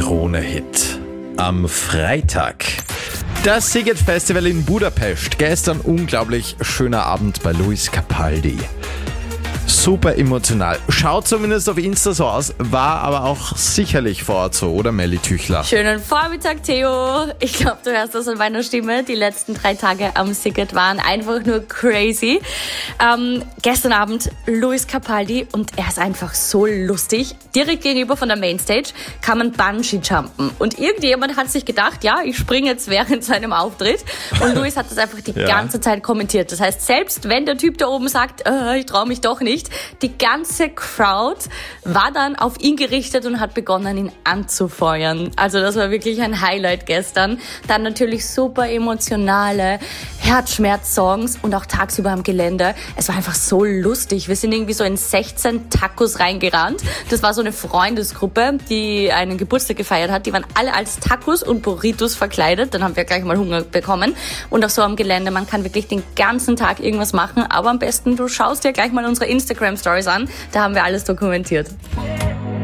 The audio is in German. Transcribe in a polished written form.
Krone-Hit. Am Freitag. Das Sziget Festival in Budapest. Gestern unglaublich schöner Abend bei Luis Capaldi. Super emotional. Schaut zumindest auf Insta so aus, war aber auch sicherlich vor Ort so, oder Melli Tüchler? Schönen Vormittag, Theo. Ich glaube, du hörst das an meiner Stimme. Die letzten 3 Tage am Sziget waren einfach nur crazy. Gestern Abend Luis Capaldi und er ist einfach so lustig. Direkt gegenüber von der Mainstage kann man Bungee-jumpen. Und irgendjemand hat sich gedacht, ja, ich springe jetzt während seinem Auftritt. Und Luis hat das einfach die ganze Zeit kommentiert. Das heißt, selbst wenn der Typ da oben sagt, ich traue mich doch nicht, die ganze Crowd war dann auf ihn gerichtet und hat begonnen, ihn anzufeuern. Also das war wirklich ein Highlight gestern. Dann natürlich super emotionale Herzschmerz-Songs und auch tagsüber am Gelände. Es war einfach so lustig. Wir sind irgendwie so in 16 Tacos reingerannt. Das war so eine Freundesgruppe, die einen Geburtstag gefeiert hat. Die waren alle als Tacos und Burritos verkleidet. Dann haben wir gleich mal Hunger bekommen. Und auch so am Gelände. Man kann wirklich den ganzen Tag irgendwas machen. Aber am besten, du schaust dir gleich mal unsere Instagram-Stories an. Da haben wir alles dokumentiert.